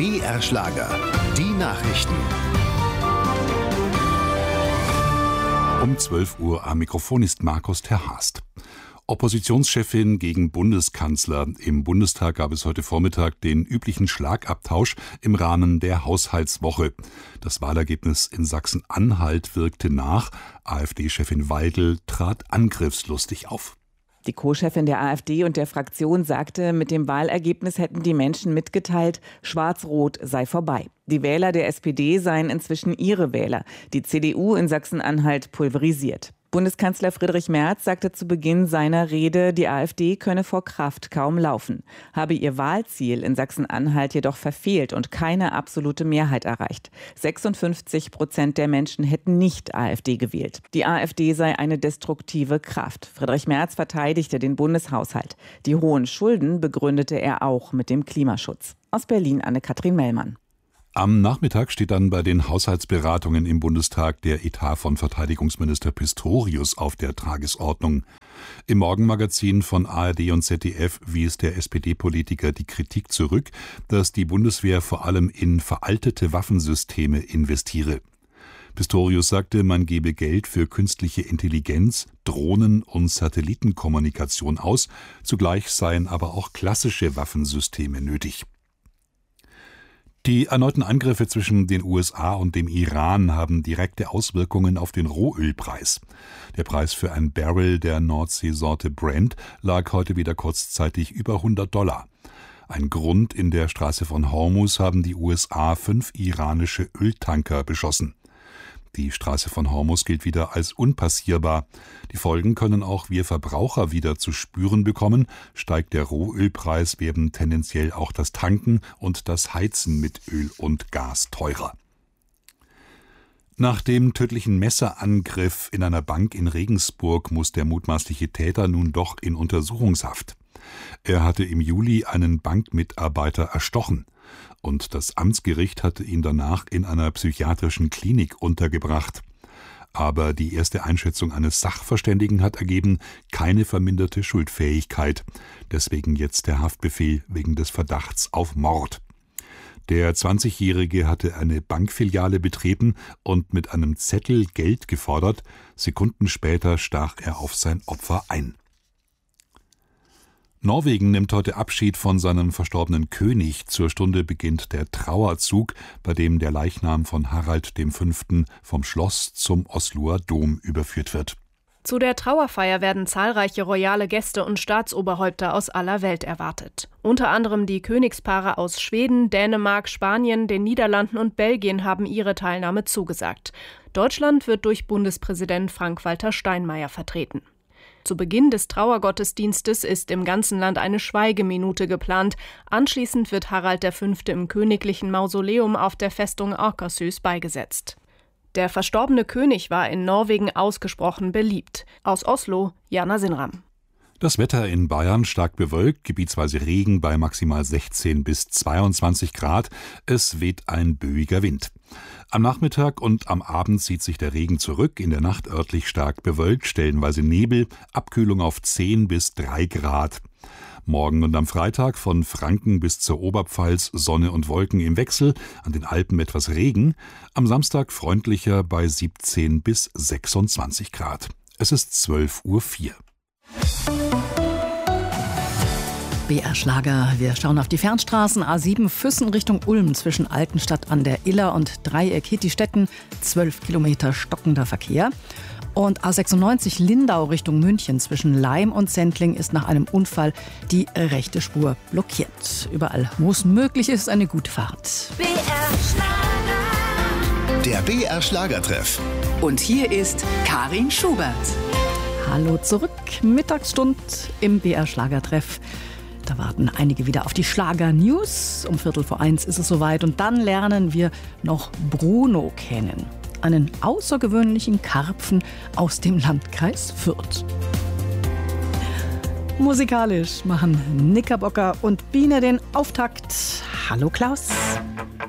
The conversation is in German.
BR Schlager, die Nachrichten. Um 12 Uhr am Mikrofon ist Markus Terhast. Oppositionschefin gegen Bundeskanzler. Im Bundestag gab es heute Vormittag den üblichen Schlagabtausch im Rahmen der Haushaltswoche. Das Wahlergebnis in Sachsen-Anhalt wirkte nach. AfD-Chefin Weidel trat angriffslustig auf. Die Co-Chefin der AfD und der Fraktion sagte, mit dem Wahlergebnis hätten die Menschen mitgeteilt, Schwarz-Rot sei vorbei. Die Wähler der SPD seien inzwischen ihre Wähler. Die CDU in Sachsen-Anhalt pulverisiert. Bundeskanzler Friedrich Merz sagte zu Beginn seiner Rede, die AfD könne vor Kraft kaum laufen, habe ihr Wahlziel in Sachsen-Anhalt jedoch verfehlt und keine absolute Mehrheit erreicht. 56% der Menschen hätten nicht AfD gewählt. Die AfD sei eine destruktive Kraft. Friedrich Merz verteidigte den Bundeshaushalt. Die hohen Schulden begründete er auch mit dem Klimaschutz. Aus Berlin Anne-Kathrin Mellmann. Am Nachmittag steht dann bei den Haushaltsberatungen im Bundestag der Etat von Verteidigungsminister Pistorius auf der Tagesordnung. Im Morgenmagazin von ARD und ZDF wies der SPD-Politiker die Kritik zurück, dass die Bundeswehr vor allem in veraltete Waffensysteme investiere. Pistorius sagte, man gebe Geld für künstliche Intelligenz, Drohnen und Satellitenkommunikation aus, zugleich seien aber auch klassische Waffensysteme nötig. Die erneuten Angriffe zwischen den USA und dem Iran haben direkte Auswirkungen auf den Rohölpreis. Der Preis für ein Barrel der Nordseesorte Brent lag heute wieder kurzzeitig über $100. Ein Grund: in der Straße von Hormuz haben die USA 5 iranische Öltanker beschossen. Die Straße von Hormuz gilt wieder als unpassierbar. Die Folgen können auch wir Verbraucher wieder zu spüren bekommen. Steigt der Rohölpreis, werden tendenziell auch das Tanken und das Heizen mit Öl und Gas teurer. Nach dem tödlichen Messerangriff in einer Bank in Regensburg muss der mutmaßliche Täter nun doch in Untersuchungshaft. Er hatte im Juli einen Bankmitarbeiter erstochen. Und das Amtsgericht hatte ihn danach in einer psychiatrischen Klinik untergebracht. Aber die erste Einschätzung eines Sachverständigen hat ergeben, keine verminderte Schuldfähigkeit. Deswegen jetzt der Haftbefehl wegen des Verdachts auf Mord. Der 20-Jährige hatte eine Bankfiliale betreten und mit einem Zettel Geld gefordert. Sekunden später stach er auf sein Opfer ein. Norwegen nimmt heute Abschied von seinem verstorbenen König. Zur Stunde beginnt der Trauerzug, bei dem der Leichnam von Harald V. vom Schloss zum Osloer Dom überführt wird. Zu der Trauerfeier werden zahlreiche royale Gäste und Staatsoberhäupter aus aller Welt erwartet. Unter anderem die Königspaare aus Schweden, Dänemark, Spanien, den Niederlanden und Belgien haben ihre Teilnahme zugesagt. Deutschland wird durch Bundespräsident Frank-Walter Steinmeier vertreten. Zu Beginn des Trauergottesdienstes ist im ganzen Land eine Schweigeminute geplant. Anschließend wird Harald V. im königlichen Mausoleum auf der Festung Akershus beigesetzt. Der verstorbene König war in Norwegen ausgesprochen beliebt. Aus Oslo, Jana Sinram. Das Wetter in Bayern stark bewölkt, gebietsweise Regen bei maximal 16 bis 22 Grad. Es weht ein böiger Wind. Am Nachmittag und am Abend zieht sich der Regen zurück, in der Nacht örtlich stark bewölkt, stellenweise Nebel, Abkühlung auf 10 bis 3 Grad. Morgen und am Freitag von Franken bis zur Oberpfalz Sonne und Wolken im Wechsel, an den Alpen etwas Regen, am Samstag freundlicher bei 17 bis 26 Grad. Es ist 12:04 Uhr. BR Schlager. Wir schauen auf die Fernstraßen. A7 Füssen Richtung Ulm zwischen Altenstadt an der Iller und Dreieck Hittistetten. 12 Kilometer stockender Verkehr. Und A96 Lindau Richtung München zwischen Laim und Sendling ist nach einem Unfall die rechte Spur blockiert. Überall, wo es möglich ist, eine gute Fahrt. BR Schlager. Der BR Schlagertreff. Und hier ist Karin Schubert. Hallo zurück, Mittagsstund im BR Schlagertreff. Da warten einige wieder auf die Schlager-News. Um 12:45 ist es soweit. Und dann lernen wir noch Bruno kennen. Einen außergewöhnlichen Karpfen aus dem Landkreis Fürth. Musikalisch machen Knickerbocker und Biene den Auftakt. Hallo Klaus.